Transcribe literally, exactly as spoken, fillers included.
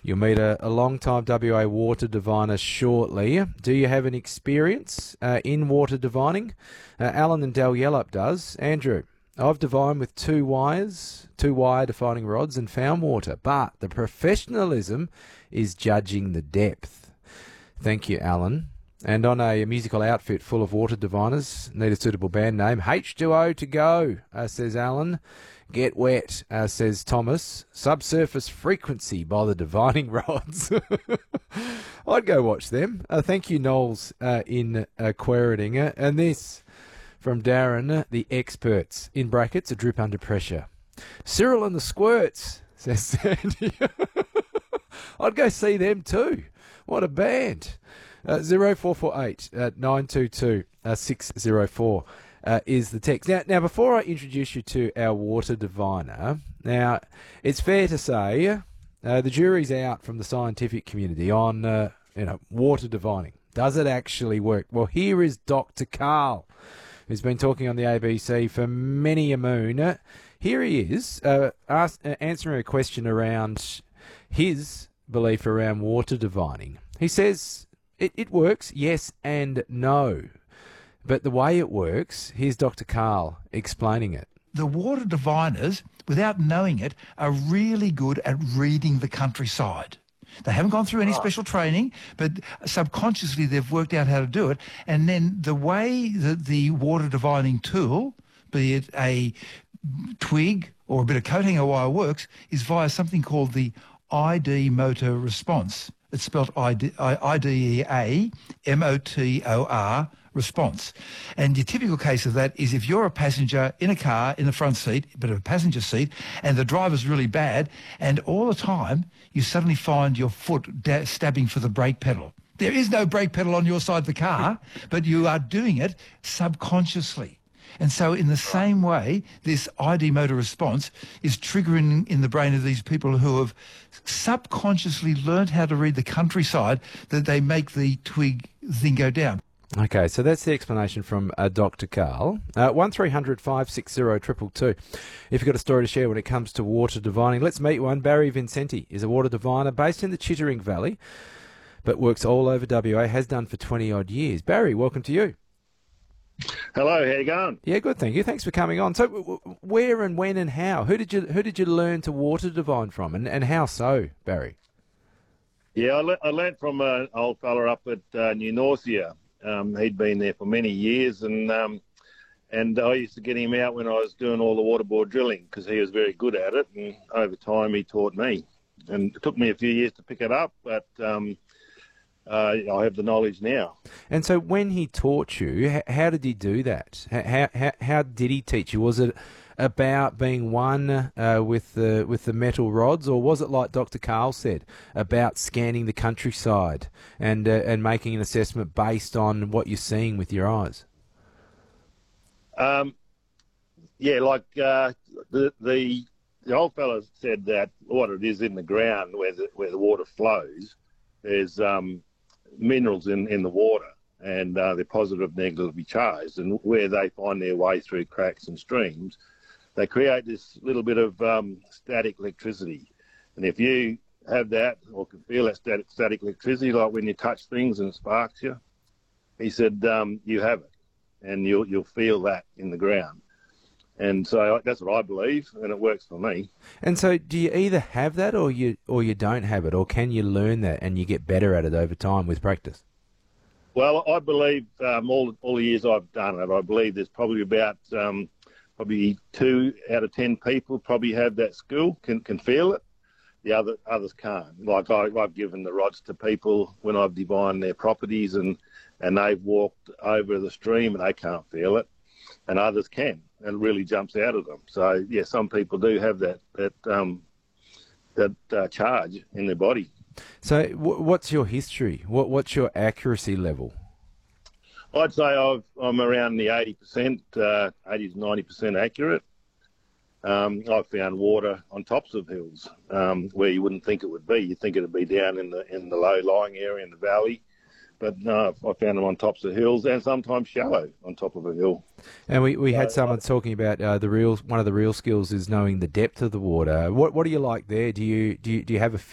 You'll meet a, a long-time W A water diviner shortly. Do you have an experience uh, in water divining? Uh, Alan in Dalyellup does. Andrew, I've divined with two wires, two wire defining rods and found water, but the professionalism is judging the depth. Thank you, Alan. And on a musical outfit full of water diviners, need a suitable band name. H two O to go, uh, says Alan. Get wet, uh, says Thomas. Subsurface frequency by the divining rods. I'd go watch them. Uh, thank you, Knowles, uh, in uh, Queriting. And this from Darren, the experts, in brackets, a drip under pressure. Cyril and the Squirts, says Sandy. I'd go see them too. What a band. Uh, zero four four eight uh, nine two two uh, six zero four uh, is the text. Now, now, before I introduce you to our water diviner, now, it's fair to say uh, the jury's out from the scientific community on uh, you know, water divining. Does it actually work? Well, here is Doctor Karl, who's been talking on the A B C for many a moon. Uh, here he is, uh, ask, uh, answering a question around his belief around water divining. He says it, it works, yes and no. But the way it works, here's Doctor Karl explaining it. The water diviners, without knowing it, are really good at reading the countryside. They haven't gone through any special training, but subconsciously they've worked out how to do it. And then the way that the water divining tool, be it a twig or a bit of coat hanger wire, works is via something called the I D motor response. It's spelled I D E A M O T O R response. And the typical case of that is if you're a passenger in a car in the front seat, but a passenger seat, and the driver's really bad, and all the time you suddenly find your foot da- stabbing for the brake pedal. There is no brake pedal on your side of the car, but you are doing it subconsciously. And so in the same way, this I D motor response is triggering in the brain of these people who have subconsciously learned how to read the countryside, that they make the twig thing go down. Okay, so that's the explanation from uh, Doctor Karl. Uh, one three hundred five six zero two two two. If you've got a story to share when it comes to water divining, let's meet one. Barry Vincenti is a water diviner based in the Chittering Valley, but works all over W A, has done for twenty-odd years. Barry, welcome to you. Hello, how you going? Yeah, good, thank you. Thanks for coming on. So, w- w- where and when and how? Who did you who did you learn to water divine from, and, and how so, Barry? Yeah, I, le- I learnt from an old fella up at uh, New Norcia. Um, he'd been there for many years, and um, and I used to get him out when I was doing all the waterboard drilling because he was very good at it, and over time he taught me. And it took me a few years to pick it up, but um, uh, I have the knowledge now. And so when he taught you, h- how did he do that? How, how, how did he teach you? Was it about being one uh, with the with the metal rods, or was it like Doctor Karl said, about scanning the countryside and uh, and making an assessment based on what you're seeing with your eyes? Um, yeah, like uh, the the the old fella said that what it is in the ground where the where the water flows, there's um, minerals in, in the water, and uh, they're positive, negatively charged, and where they find their way through cracks and streams, they create this little bit of um, static electricity. And if you have that or can feel that static, static electricity, like when you touch things and it sparks you, he said um, you have it, and you'll you'll feel that in the ground. And so that's what I believe, and it works for me. And so do you either have that or you or you don't have it, or can you learn that and you get better at it over time with practice? Well, I believe um, all, all the years I've done it, I believe there's probably about um, probably two out of ten people probably have that skill, can can feel it. The other others can't. Like I, I've given the rods to people when I've divined their properties, and, and they've walked over the stream and they can't feel it, and others can. And it really jumps out of them. So yeah, some people do have that that um, that uh, charge in their body. So w- what's your history? What what's your accuracy level? I'd say I've, I'm around the eighty percent, uh, eighty to ninety percent accurate. Um, I've found water on tops of hills um, where you wouldn't think it would be. You'd think it would be down in the in the low-lying area in the valley. But no, I found them on tops of hills and sometimes shallow on top of a hill. And we, we so, had someone talking about uh, the real one of the real skills is knowing the depth of the water. What what do you like there? Do you do you, do you have a